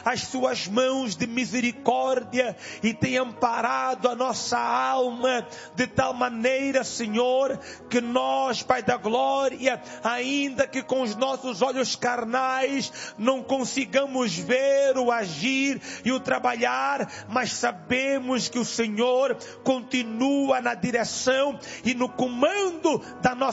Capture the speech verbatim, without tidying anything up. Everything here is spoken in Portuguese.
as suas mãos de misericórdia e tem amparado a nossa alma de tal maneira, Senhor, que nós, Pai da glória, ainda que com os nossos olhos carnais não consigamos ver o agir e o trabalhar, mas sabemos que o Senhor continua na direção e no comando da nossa